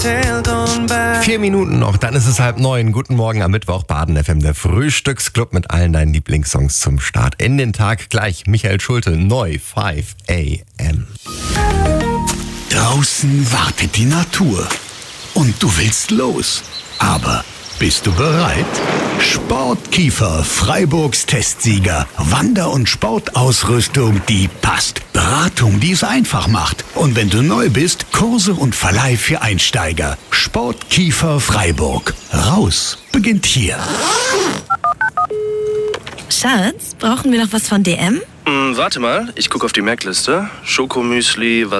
4 Minuten noch, dann ist es 8:30. Guten Morgen am Mittwoch, Baden FM, der Frühstücksclub mit allen deinen Lieblingssongs zum Start in den Tag. Gleich Michael Schulte, neu 5 a.m. Draußen wartet die Natur und du willst los. Aber bist du bereit? Sportkiefer, Freiburgs Testsieger. Wander- und Sportausrüstung, die passt. Beratung, die es einfach macht. Und wenn du neu bist, Kurse und Verleih für Einsteiger. Sportkiefer Freiburg. Raus beginnt hier. Schatz, brauchen wir noch was von DM? Warte mal, ich gucke auf die Merkliste. Schokomüsli,